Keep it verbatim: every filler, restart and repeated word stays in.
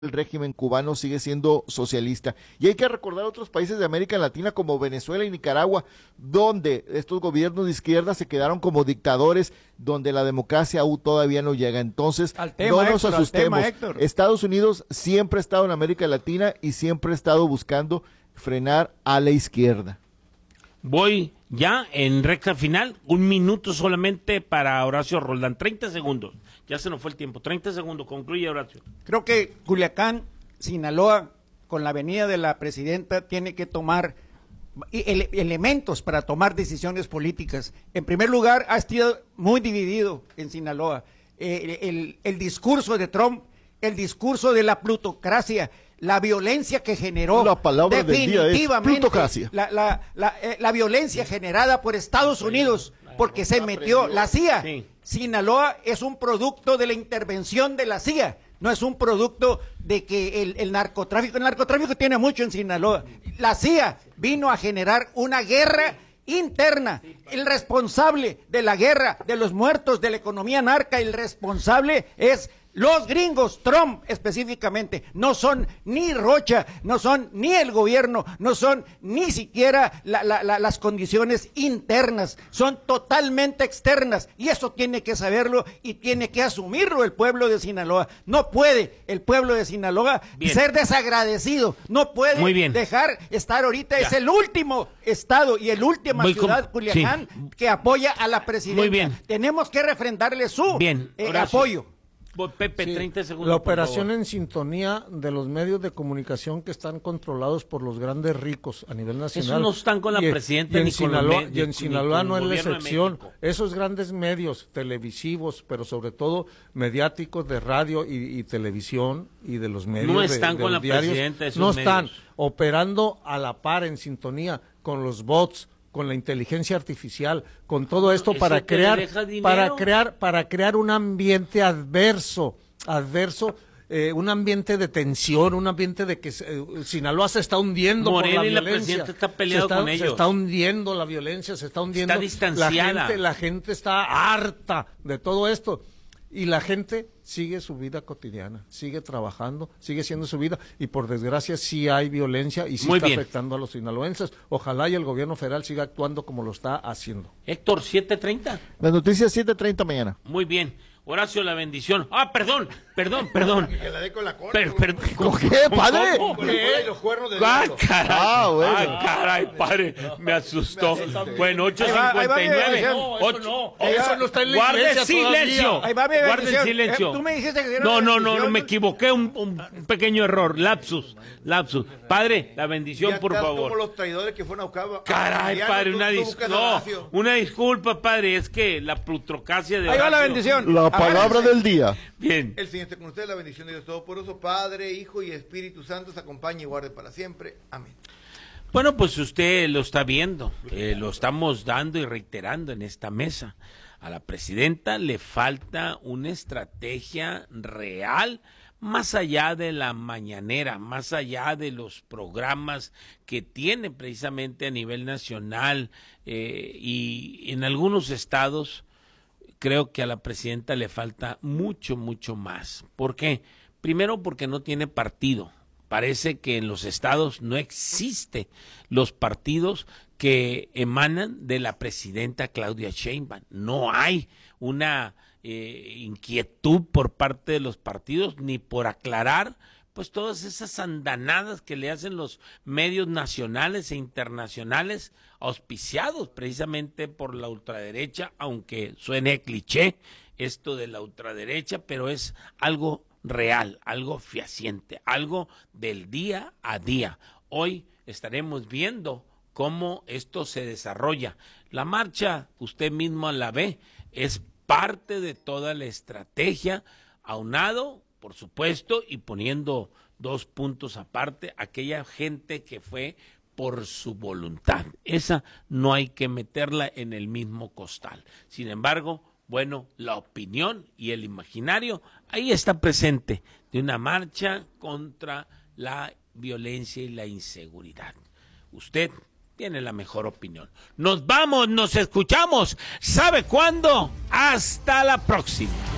el régimen cubano sigue siendo socialista. Y hay que recordar otros países de América Latina como Venezuela y Nicaragua, donde estos gobiernos de izquierda se quedaron como dictadores, donde la democracia aún todavía no llega. Entonces, tema, no nos Héctor, asustemos. Tema, Estados Unidos siempre ha estado en América Latina y siempre ha estado buscando frenar a la izquierda. Voy ya en recta final, un minuto solamente para Horacio Roldán, treinta segundos. Ya se nos fue el tiempo, treinta segundos, concluye Horacio. Creo que Culiacán, Sinaloa, con la venida de la presidenta, tiene que tomar ele elementos para tomar decisiones políticas. En primer lugar, ha estado muy dividido en Sinaloa. Eh, el, el discurso de Trump, el discurso de la plutocracia, la violencia que generó, la palabra definitivamente, del día es la, la, la, eh, la violencia generada por Estados Unidos, porque se metió la C I A. Sí. Sinaloa es un producto de la intervención de la C I A, no es un producto de que el, el narcotráfico, el narcotráfico tiene mucho en Sinaloa. La C I A vino a generar una guerra interna. El responsable de la guerra, de los muertos, de la economía narca, el responsable es los gringos, Trump específicamente. No son ni Rocha, no son ni el gobierno, no son ni siquiera la, la, la, las condiciones internas, son totalmente externas, y eso tiene que saberlo y tiene que asumirlo el pueblo de Sinaloa. No puede el pueblo de Sinaloa bien. ser desagradecido, no puede dejar estar ahorita, ya. es el último estado y el última Muy ciudad, Culiacán, sí. que apoya a la presidenta. Muy bien. Tenemos que refrendarle su bien, eh, apoyo. Pepe, sí, treinta segundos. La operación en sintonía de los medios de comunicación que están controlados por los grandes ricos a nivel nacional. Esos no están con la y, presidenta y ni Sinaloa, con los Y en Sinaloa no es la excepción. Esos grandes medios televisivos, pero sobre todo mediáticos de radio y, y televisión y de los medios no están de, de con la diarios, presidenta esos no medios. están operando a la par en sintonía con los bots, con la inteligencia artificial, con todo esto para crear, para crear, para crear un ambiente adverso, adverso, eh, un ambiente de tensión, un ambiente de que eh, Sinaloa se está hundiendo Morena por la y la violencia. presidenta está peleado se está, con ellos. Se está hundiendo la violencia, se está hundiendo. Está distanciada. La gente, la gente está harta de todo esto. Y la gente sigue su vida cotidiana, sigue trabajando, sigue siendo su vida, y por desgracia sí hay violencia y sí Muy está bien. afectando a los sinaloenses. Ojalá y el gobierno federal siga actuando como lo está haciendo. Héctor, siete treinta. Las noticias siete treinta mañana. Muy bien. Horacio, la bendición. Ah, perdón, perdón, perdón. Que la dé con la cola. Per, per, ¿Cómo qué, padre? ¿Cómo? Con la cola y los cuernos de Ah, dedo. caray. Ah, bueno. Ah, caray, padre, me asustó. Bueno, ocho cincuenta y nueve. ocho. Eso no está en la Guarde iglesia silencio. todavía. Ahí va mi Guarden bendición. silencio. Eh, tú me dijiste que era No, una no, no, no, bendición. me equivoqué, un, un pequeño error, lapsus, lapsus. Padre, la bendición, Ya por estás favor. como los traidores que fueron a buscar a- Caray, a- padre, tú- una tú disculpa. buscas a No, Horacio. una disculpa, padre, es que la plutrocacia de Ahí va la Horacio- bendición. La palabra Agárrense. del día. Bien. El Señor esté con ustedes, la bendición de Dios Todopoderoso, Padre, Hijo y Espíritu Santo, se acompañe y guarde para siempre. Amén. Bueno, pues usted lo está viendo, eh, lo estamos dando y reiterando en esta mesa. A la presidenta le falta una estrategia real, más allá de la mañanera, más allá de los programas que tiene precisamente a nivel nacional eh, y en algunos estados. Creo que a la presidenta le falta mucho, mucho más. ¿Por qué? Primero porque no tiene partido. Parece que en los estados no existen los partidos que emanan de la presidenta Claudia Sheinbaum. No hay una eh, inquietud por parte de los partidos ni por aclarar pues todas esas andanadas que le hacen los medios nacionales e internacionales auspiciados precisamente por la ultraderecha, aunque suene cliché esto de la ultraderecha, pero es algo real, algo fehaciente, algo del día a día. Hoy estaremos viendo cómo esto se desarrolla. La marcha, usted mismo la ve, es parte de toda la estrategia, aunado, por supuesto, y poniendo dos puntos aparte, aquella gente que fue por su voluntad. Esa no hay que meterla en el mismo costal. Sin embargo, bueno, la opinión y el imaginario ahí está presente de una marcha contra la violencia y la inseguridad. Usted tiene la mejor opinión. Nos vamos, nos escuchamos. ¿Sabe cuándo? Hasta la próxima.